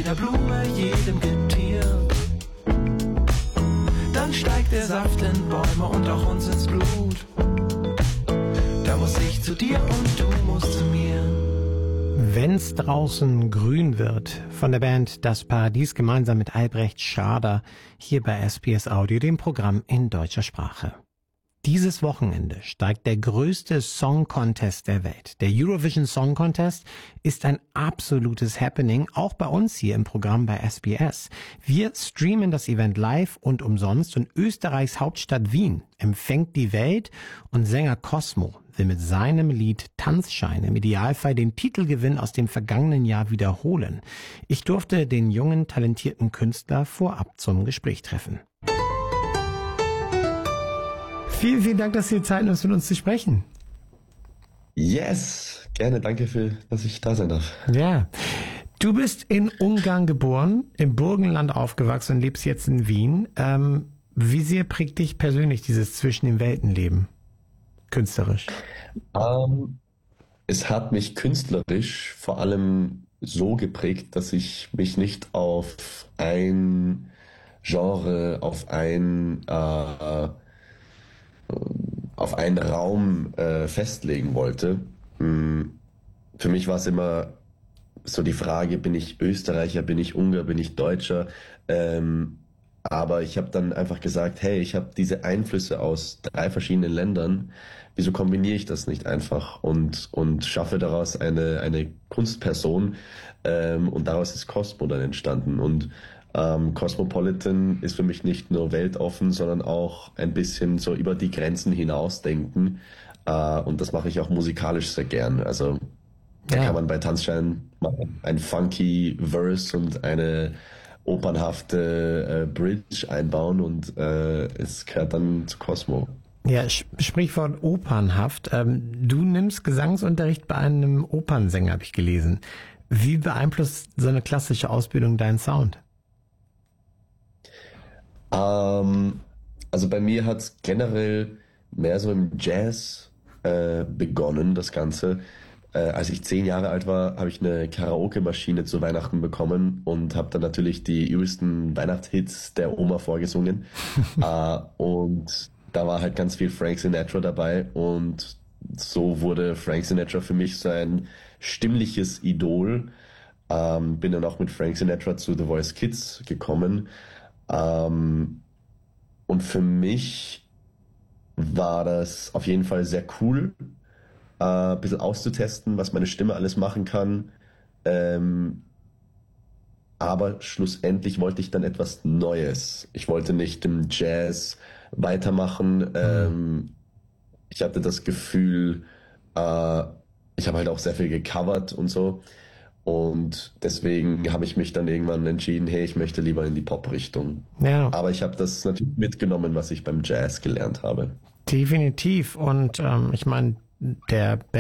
jeder Blume, jedem Getier. Dann steigt der Saft in Bäume und auch uns ins Blut. Da muss ich zu dir und du musst zu mir. Wenn's draußen grün wird, von der Band Das Paradies gemeinsam mit Albrecht Schader, hier bei SBS Audio, dem Programm in deutscher Sprache. Dieses Wochenende steigt der größte Song Contest der Welt. Der Eurovision Song Contest ist ein absolutes Happening, auch bei uns hier im Programm bei SBS. Wir streamen das Event live und umsonst und Österreichs Hauptstadt Wien empfängt die Welt und Sänger Cosmo will mit seinem Lied Tanzschein im Idealfall den Titelgewinn aus dem vergangenen Jahr wiederholen. Ich durfte den jungen, talentierten Künstler vorab zum Gespräch treffen. Vielen, vielen Dank, dass Sie Zeit haben, mit uns zu sprechen. Yes, gerne. Danke, dass ich da sein darf. Ja, du bist in Ungarn geboren, im Burgenland aufgewachsen und lebst jetzt in Wien. Wie sehr prägt dich persönlich dieses Zwischen den Welten Leben, künstlerisch? Es hat mich künstlerisch vor allem so geprägt, dass ich mich nicht auf ein Genre, auf einen Raum festlegen wollte. Für mich war es immer so die Frage, bin ich Österreicher, bin ich Ungar, bin ich Deutscher? Aber ich habe dann einfach gesagt, hey, ich habe diese Einflüsse aus 3 verschiedenen Ländern. Wieso kombiniere ich das nicht einfach und schaffe daraus eine Kunstperson? Und daraus ist Cosmo dann entstanden. Und Cosmopolitan ist für mich nicht nur weltoffen, sondern auch ein bisschen so über die Grenzen hinausdenken. Und das mache ich auch musikalisch sehr gern. Also da kann man bei Tanzschein ein funky Verse und eine opernhafte Bridge einbauen und es gehört dann zu Cosmo. Ja, Sprichwort opernhaft. Du nimmst Gesangsunterricht bei einem Opernsänger, habe ich gelesen. Wie beeinflusst so eine klassische Ausbildung deinen Sound? Also bei mir hat es generell mehr so im Jazz begonnen, das Ganze. Als ich 10 Jahre alt war, habe ich eine Karaoke-Maschine zu Weihnachten bekommen und habe dann natürlich die übelsten Weihnachtshits der Oma vorgesungen. Und da war halt ganz viel Frank Sinatra dabei und so wurde Frank Sinatra für mich so ein stimmliches Idol. Bin dann auch mit Frank Sinatra zu The Voice Kids gekommen. Und für mich war das auf jeden Fall sehr cool, ein bisschen auszutesten, was meine Stimme alles machen kann. Aber schlussendlich wollte ich dann etwas Neues. Ich wollte nicht im Jazz weitermachen. Ich hatte das Gefühl, ich habe halt auch sehr viel gecovert und so. Und deswegen habe ich mich dann irgendwann entschieden, hey, ich möchte lieber in die Pop-Richtung. Ja. Aber ich habe das natürlich mitgenommen, was ich beim Jazz gelernt habe. Definitiv. Und ich meine, der